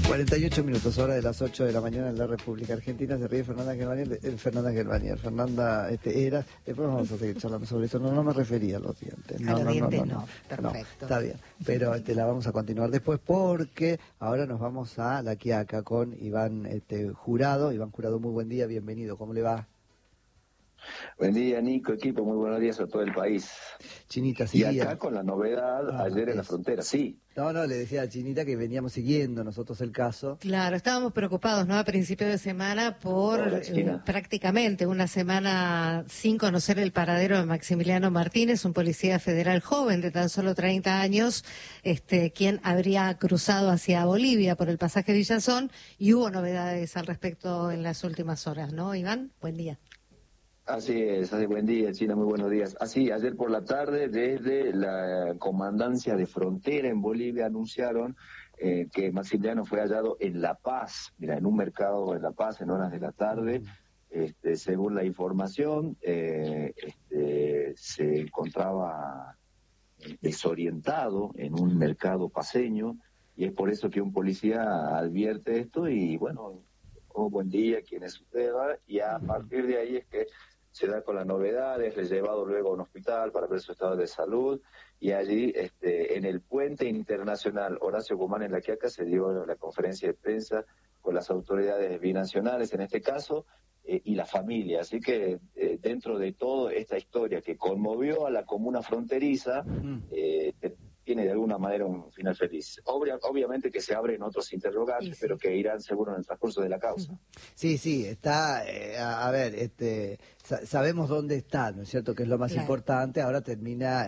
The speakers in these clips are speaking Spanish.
48 minutos, hora de las 8 de la mañana en la República Argentina. Se ríe Fernanda Gelbanier. Fernanda era. Después vamos a seguir charlando sobre eso. No me refería a los dientes. No. Perfecto. No, está bien. Pero la vamos a continuar después porque ahora nos vamos a La Quiaca con Iván Jurado. Iván Jurado, muy buen día, bienvenido. ¿Cómo le va? Buen día, Nico, equipo, muy buenos días a todo el país. Chinita, sí. Y acá con la novedad, ayer en la frontera, sí. No, le decía a Chinita que veníamos siguiendo nosotros el caso. Claro, estábamos preocupados, ¿no? A principio de semana por prácticamente una semana sin conocer el paradero de Maximiliano Martínez, un policía federal joven de tan solo 30 años, quien habría cruzado hacia Bolivia por el pasaje Villazón, y hubo novedades al respecto en las últimas horas, ¿no, Iván? Buen día. Así es, buen día, China, muy buenos días. Así, ayer por la tarde, desde la Comandancia de Frontera en Bolivia, anunciaron que Maximiliano fue hallado en La Paz, en un mercado en La Paz, en horas de la tarde. Según la información, se encontraba desorientado en un mercado paceño, y es por eso que un policía advierte esto y, bueno, buen día, ¿quién es usted? Y a partir de ahí es que se da con las novedades, es llevado luego a un hospital para ver su estado de salud, y allí en el puente internacional Horacio Guzmán en La Quiaca se dio la conferencia de prensa con las autoridades binacionales en este caso y la familia. Así que dentro de toda esta historia que conmovió a la comuna fronteriza, tiene de alguna manera un final feliz. Obviamente que se abren otros interrogantes, pero que irán seguro en el transcurso de la causa. Sí, está, sabemos dónde está, ¿no es cierto? Que es lo más importante. Ahora termina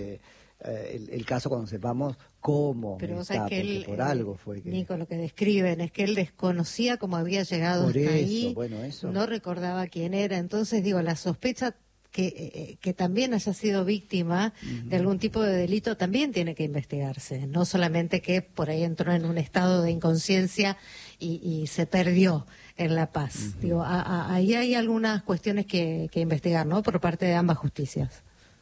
el caso cuando sepamos cómo pero está, porque él, por algo fue que... Nico, lo que describen es que él desconocía cómo había llegado hasta ahí, eso. No recordaba quién era. Entonces, la sospecha que también haya sido víctima de algún tipo de delito también tiene que investigarse, no solamente que por ahí entró en un estado de inconsciencia y se perdió en La Paz. Ahí hay algunas cuestiones que investigar, ¿no? Por parte de ambas justicias.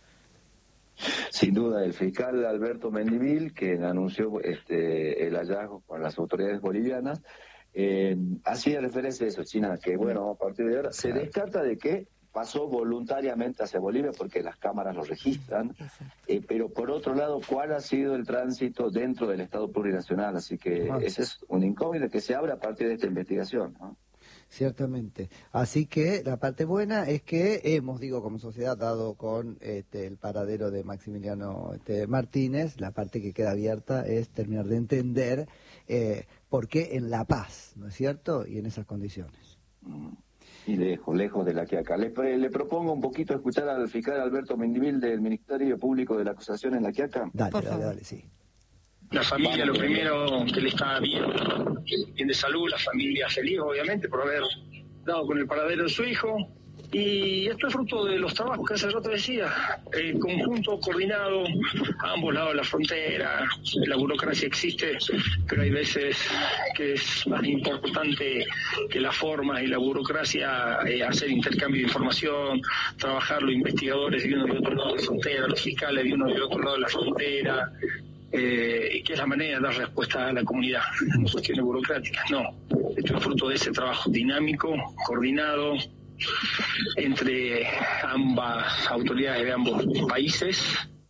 Sin duda, el fiscal Alberto Mendivil, que anunció el hallazgo con las autoridades bolivianas, hacía referencia a eso, China, que bueno, a partir de ahora se descarta de que pasó voluntariamente hacia Bolivia porque las cámaras lo registran, pero por otro lado, ¿cuál ha sido el tránsito dentro del Estado plurinacional? Así que ese es un incógnito que se abre a partir de esta investigación, ¿no? Ciertamente. Así que la parte buena es que hemos, como sociedad, dado con el paradero de Maximiliano Martínez. La parte que queda abierta es terminar de entender por qué en La Paz, ¿no es cierto? Y en esas condiciones. Y lejos de La Quiaca. Le propongo un poquito escuchar al fiscal Alberto Mendivil del Ministerio Público de la Acusación en La Quiaca. Dale, sí. La familia, lo primero que le está bien de salud, la familia feliz, obviamente, por haber dado con el paradero de su hijo. Y esto es fruto de los trabajos que hace rato decía, el conjunto coordinado a ambos lados de la frontera. La burocracia existe, pero hay veces que es más importante que la forma y la burocracia, hacer intercambio de información, trabajar los investigadores de uno y otro lado de la frontera, los fiscales de uno y otro lado de la frontera, que es la manera de dar respuesta a la comunidad en cuestiones burocráticas. No, esto es fruto de ese trabajo dinámico, coordinado, entre ambas autoridades de ambos países.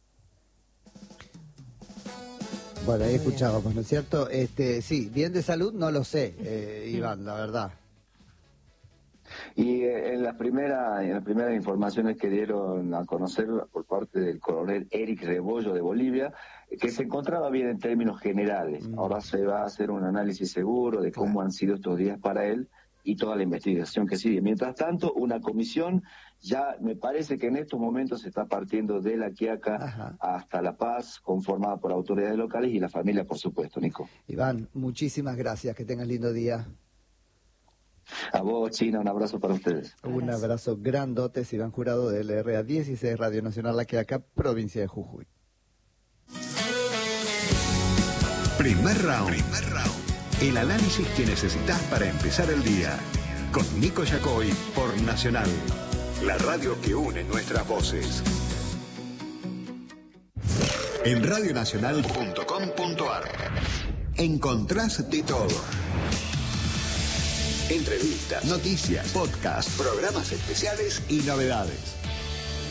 Bueno, ahí escuchábamos, ¿no es cierto? Sí, bien de salud no lo sé, Iván, la verdad. Y en las primeras informaciones que dieron a conocer por parte del coronel Eric Rebollo de Bolivia, que se encontraba bien en términos generales. Ahora se va a hacer un análisis seguro de cómo han sido estos días para él y toda la investigación que sigue. Mientras tanto, una comisión ya me parece que en estos momentos se está partiendo de La Quiaca hasta La Paz, conformada por autoridades locales y la familia, por supuesto, Nico. Iván, muchísimas gracias, que tengas lindo día. A vos, China, un abrazo para ustedes. Un abrazo grandote, Iván Jurado de LRA 16 Radio Nacional La Quiaca, provincia de Jujuy. Primer round. El análisis que necesitas para empezar el día. Con Nico Yacoy por Nacional, la radio que une nuestras voces. En radionacional.com.ar encontrás de todo. Entrevistas, noticias, podcasts, programas especiales y novedades.